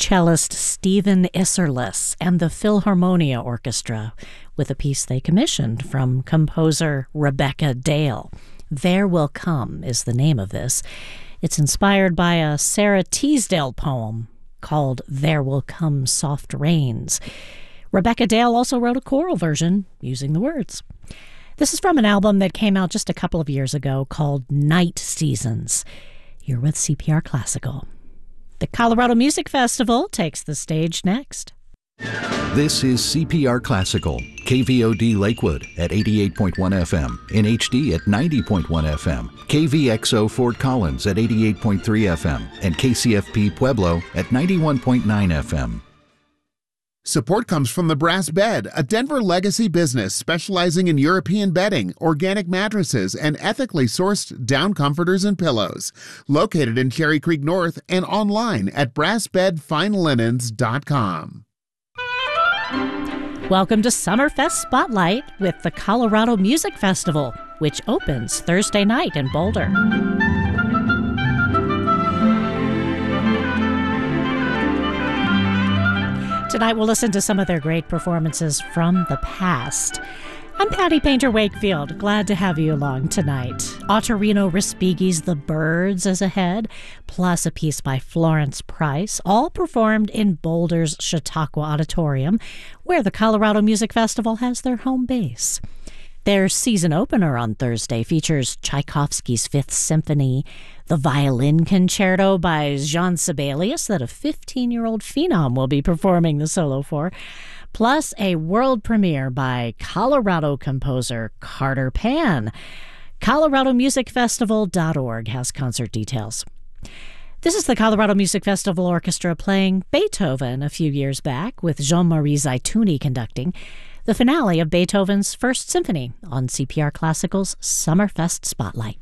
cellist Stephen Isserlis and the Philharmonia Orchestra with a piece they commissioned from composer Rebecca Dale. There Will Come is the name of this. It's inspired by a Sarah Teasdale poem called There Will Come Soft Rains. Rebecca Dale also wrote a choral version using the words. This is from an album that came out just a couple of years ago called Night Seasons. You're with CPR Classical. The Colorado Music Festival takes the stage next. This is CPR Classical, KVOD Lakewood at 88.1 FM, in HD at 90.1 FM, KVXO Fort Collins at 88.3 FM, and KCFP Pueblo at 91.9 FM. Support comes from the Brass Bed, a Denver legacy business specializing in European bedding, organic mattresses, and ethically sourced down comforters and pillows. Located in Cherry Creek North and online at brassbedfinelinens.com. Welcome to Summerfest Spotlight with the Colorado Music Festival, which opens Thursday night in Boulder. Tonight we'll listen to some of their great performances from the past. I'm Patty Painter Wakefield. Glad to have you along tonight. Ottorino Respighi's The Birds is ahead, plus a piece by Florence Price, all performed in Boulder's Chautauqua Auditorium, where the Colorado Music Festival has their home base. Their season opener on Thursday features Tchaikovsky's Fifth Symphony, the Violin Concerto by Jean Sibelius that a 15-year-old phenom will be performing the solo for, plus a world premiere by Colorado composer Carter Pan. ColoradoMusicFestival.org has concert details. This is the Colorado Music Festival Orchestra playing Beethoven a few years back with Jean-Marie Zaituni conducting the finale of Beethoven's First Symphony on CPR Classical's Summerfest Spotlight.